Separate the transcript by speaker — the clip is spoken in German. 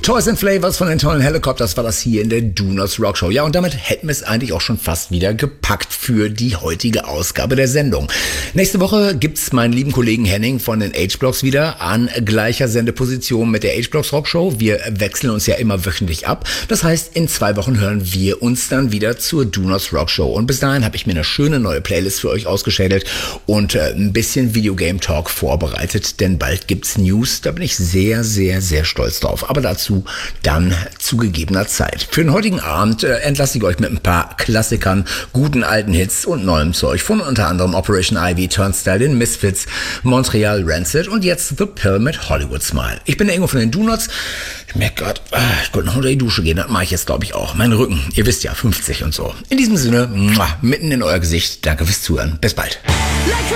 Speaker 1: Toys and Flavors von den tollen Helicopters war das hier in der Do Not Rock Show. Ja, und damit hätten wir es eigentlich auch schon fast wieder gepackt für die heutige Ausgabe der Sendung. Nächste Woche gibt's meinen lieben Kollegen Henning von den H-Blocks wieder an gleicher Sendeposition mit der H-Blocks Rock Show. Wir wechseln uns ja immer wöchentlich ab. Das heißt, in 2 Wochen hören wir uns dann wieder zur Do Not Rock Show. Und bis dahin habe ich mir eine schöne neue Playlist für euch ausgeschädelt und ein bisschen Videogame Talk vorbereitet, denn bald gibt's News. Da bin ich sehr, sehr, sehr stolz drauf. Aber dazu dann zu gegebener Zeit. Für den heutigen Abend entlasse ich euch mit ein paar Klassikern, guten alten Hits und neuem Zeug von unter anderem Operation Ivy, Turnstile, den Misfits, Montreal Rancid und jetzt The Pill mit Hollywood Smile. Ich bin der Ingo von den Do-Nots. Ich merke gerade, ich wollte noch unter die Dusche gehen. Das mache ich jetzt, glaube ich, auch. Mein Rücken, ihr wisst ja, 50 und so. In diesem Sinne, mitten in euer Gesicht. Danke fürs Zuhören. Bis bald.